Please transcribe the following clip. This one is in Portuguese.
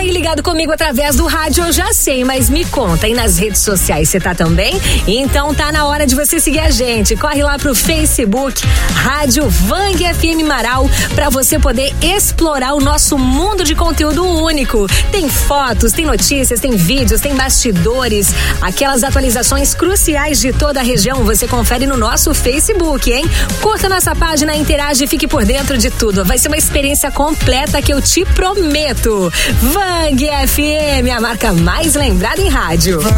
aí ligado comigo através do rádio, eu já sei, mas me conta, e nas redes sociais você tá também? Então tá na hora de você seguir a gente. Corre lá pro Facebook, Rádio Vang FM Marau, pra você poder explorar o nosso mundo de conteúdo único. Tem fotos, tem notícias, tem vídeos, tem bastidores, aquelas atualizações cruciais de toda a região, você confere no nosso Facebook, hein? Curta nossa página, interage e fique por dentro de tudo. Vai ser uma experiência completa que eu te prometo. Vang FM, a marca mais lembrada em rádio.